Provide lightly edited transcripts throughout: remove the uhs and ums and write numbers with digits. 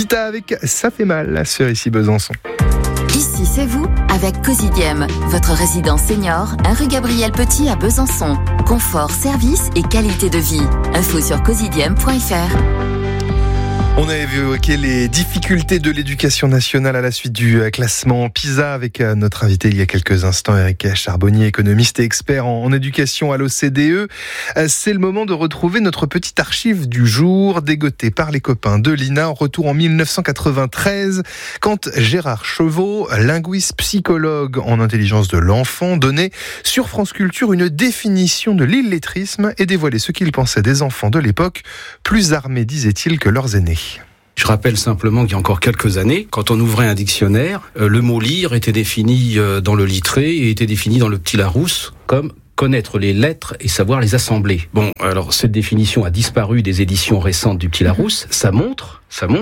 Lolita avec Ça fait mal sur Ici Besançon. Ici c'est vous avec Cosidiem, votre résidence senior, un rue Gabriel Petit à Besançon. Confort, service et qualité de vie. Info sur cosidiem.fr. On a évoqué les difficultés de l'éducation nationale à la suite du classement PISA avec notre invité il y a quelques instants, Éric Charbonnier, économiste et expert en éducation à l'OCDE. C'est le moment de retrouver notre petite archive du jour, dégotée par les copains de l'INA. En retour en 1993, quand Gérard Chevaux, linguiste psychologue en intelligence de l'enfant, donnait sur France Culture une définition de l'illettrisme et dévoilait ce qu'il pensait des enfants de l'époque, plus armés, disait-il, que leurs aînés. Je rappelle simplement qu'il y a encore quelques années, quand on ouvrait un dictionnaire, le mot lire était défini dans le littré et était défini dans le petit Larousse comme connaître les lettres et savoir les assembler. Bon, alors cette définition a disparu des éditions récentes du petit Larousse. Ça montre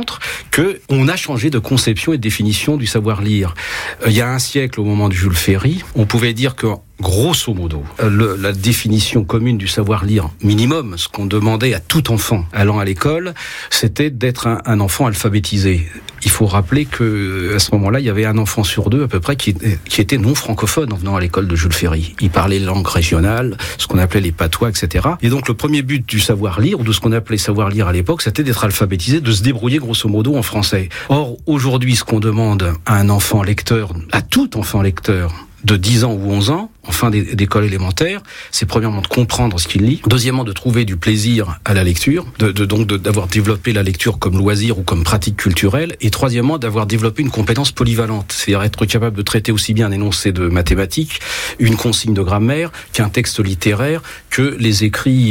que on a changé de conception et de définition du savoir lire. Il y a un siècle, au moment de Jules Ferry, on pouvait dire que grosso modo, la définition commune du savoir lire minimum, ce qu'on demandait à tout enfant allant à l'école, c'était d'être un enfant alphabétisé. Il faut rappeler que à ce moment-là, il y avait un enfant sur deux à peu près qui était non francophone en venant à l'école de Jules Ferry. Il parlait langue régionale, ce qu'on appelait les patois, etc. Et donc le premier but du savoir lire, ou de ce qu'on appelait savoir lire à l'époque, c'était d'être alphabétisé, de se débrouiller grosso modo en français. Or, aujourd'hui, ce qu'on demande à un enfant lecteur, à tout enfant lecteur, de 10 ans ou 11 ans, en fin d'école élémentaire, c'est premièrement de comprendre ce qu'il lit, deuxièmement de trouver du plaisir à la lecture, donc d'avoir développé la lecture comme loisir ou comme pratique culturelle, et troisièmement d'avoir développé une compétence polyvalente, c'est-à-dire être capable de traiter aussi bien un énoncé de mathématiques, une consigne de grammaire, qu'un texte littéraire, que les écrits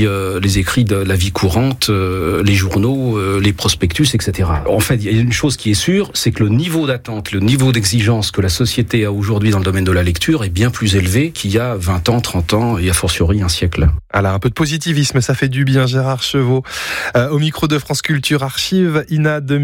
de la vie courante, les journaux, les prospectus, etc. En fait, il y a une chose qui est sûre, c'est que le niveau d'attente, le niveau d'exigence que la société a aujourd'hui dans le domaine de la lecture est bien plus élevé qu'il y a 20 ans, 30 ans et a fortiori un siècle. Voilà, un peu de positivisme, ça fait du bien. Gérard Chevaux, au micro de France Culture Archive, INA de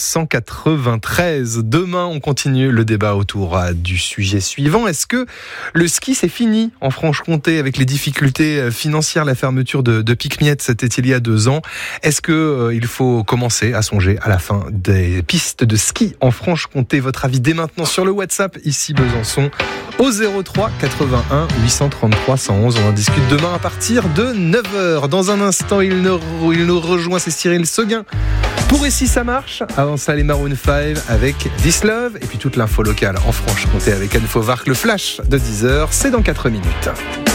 1993. Demain, on continue le débat autour du sujet suivant. Est-ce que le ski, c'est fini en Franche-Comté avec les difficultés financières, la fermeture de Pic-Miette, c'était il y a 2 ans. Est-ce que il faut commencer à songer à la fin des pistes de ski en Franche-Comté? Votre avis dès maintenant sur le WhatsApp, ici Besançon, au 03 81 833 111. On en discute demain à partir de 9h. Dans un instant, il nous rejoint, c'est Cyril Seguin. Pour Ici ça marche, avant ça les Maroon 5 avec This Love, et puis toute l'info locale en Franche-Comté avec Anne Fauvarc. Le flash de 10h, c'est dans 4 minutes.